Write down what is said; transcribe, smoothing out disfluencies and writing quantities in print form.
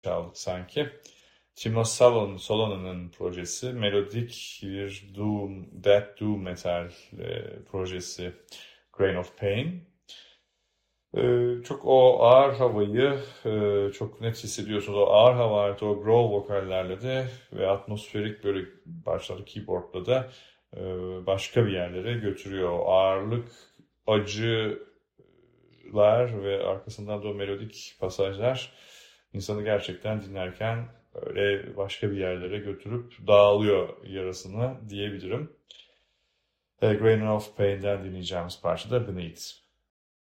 çaldık sanki. Timo Solonen'ın projesi, melodik bir death doom metal projesi Grain of Pain. Çok o ağır havayı çok net hissediyorsunuz. O ağır hava artı o growl vokallerle de ve atmosferik böyle başları keyboardla da başka bir yerlere götürüyor. O ağırlık, acılar ve arkasından da o melodik pasajlar insanı gerçekten dinlerken öyle başka bir yerlere götürüp dağılıyor yarasını diyebilirim. Grain of Pain'den dinleyeceğimiz parça da Beneath.